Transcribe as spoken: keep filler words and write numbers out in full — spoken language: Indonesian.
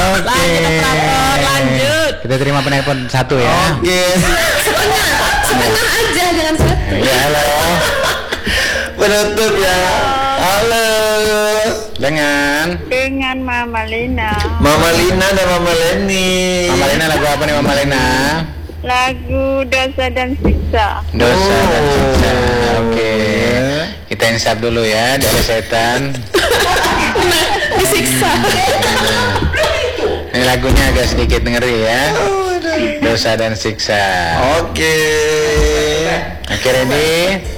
Oke. Lanjut. Kita terima penelpon satu ya. Oke. Setengah, setengah aja, jangan satu. Ya, halo. Penutup ya. Halo. Dengan Dengan Mama Lina. Mama Lina dan Mama Leni. Mama Lena, lagu apa nih Mama Lena? Lagu Dosa dan Siksa. Dosa dan Oh. Siksa. Oke. Kita insap dulu ya dari setan. Disiksa. Ini lagunya agak sedikit ngeri ya. Dosa dan Siksa. Oke. Oke, ready?